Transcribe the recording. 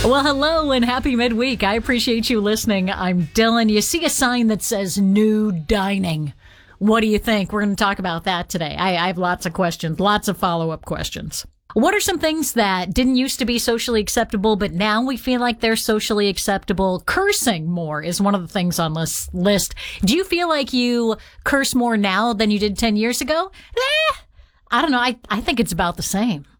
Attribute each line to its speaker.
Speaker 1: Well, hello and happy midweek. I appreciate you listening. I'm Dylan. You see a sign that says nude dining. What do you think? We're going to talk about that today. I have lots of questions, lots of follow-up questions. What are some things that didn't used to be socially acceptable, but now we feel like they're socially acceptable? Cursing more is one of the things on this list. Do you feel like you curse more now than you did 10 years ago? I don't know. I think it's about the same.